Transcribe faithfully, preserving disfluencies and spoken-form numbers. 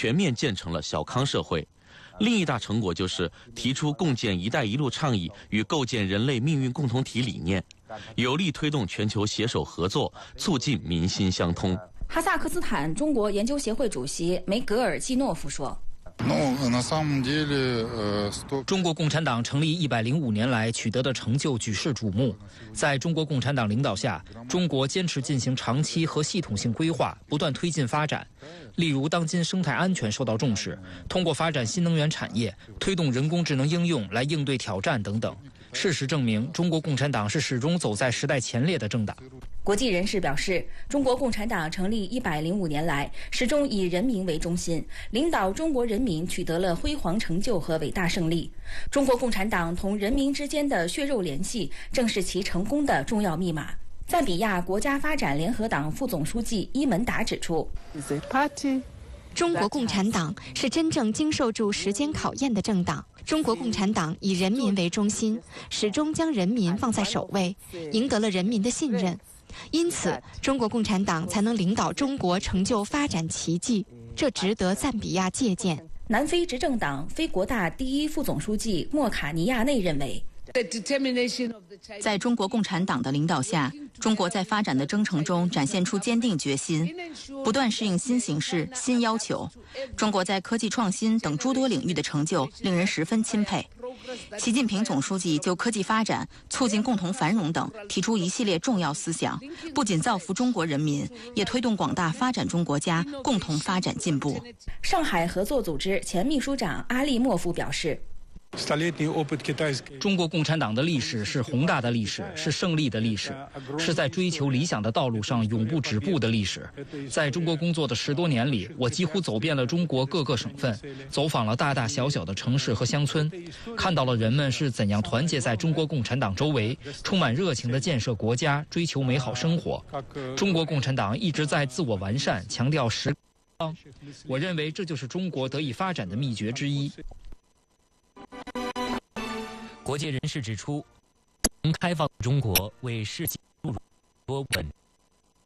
全面建成了小康社会。另一大成果就是提出共建“一带一路”倡议与构建人类命运共同体理念，有力推动全球携手合作，促进民心相通。 哈萨克斯坦中国研究协会主席梅格尔季诺夫说。 中国共产党成立一百零五年来取得的成就举世瞩目。在中国共产党领导下，中国坚持进行长期和系统性规划，不断推进发展。例如，当今生态安全受到重视，通过发展新能源产业，推动人工智能应用来应对挑战等等。事实证明，中国共产党是始终走在时代前列的政党。 国际人士表示，中国共产党成立一百零五年来，始终以人民为中心，领导中国人民取得了辉煌成就和伟大胜利。中国共产党同人民之间的血肉联系，正是其成功的重要密码。赞比亚国家发展联合党副总书记伊门达指出， 中国共产党是真正经受住时间考验的政党。中国共产党以人民为中心，始终将人民放在首位，赢得了人民的信任。因此，中国共产党才能领导中国成就发展奇迹，这值得赞比亚借鉴。 南非执政党非国大第一副总书记莫卡尼亚内认为， 在中国共产党的领导下，中国在发展的征程中展现出坚定决心，不断适应新形势、新要求。中国在科技创新等诸多领域的成就令人十分钦佩。习近平总书记就科技发展、促进共同繁荣等提出一系列重要思想，不仅造福中国人民，也推动广大发展中国家共同发展进步。 上海合作组织前秘书长阿利莫夫表示， 中国共产党的历史是宏大的历史，是胜利的历史，是在追求理想的道路上永不止步的历史。在中国工作的十多年里，我几乎走遍了中国各个省份，走访了大大小小的城市和乡村，看到了人们是怎样团结在中国共产党周围，充满热情地建设国家，追求美好生活。中国共产党一直在自我完善，强调实刚。我认为这就是中国得以发展的秘诀之一。 国界人士指出，开放中国为世界注入多稳。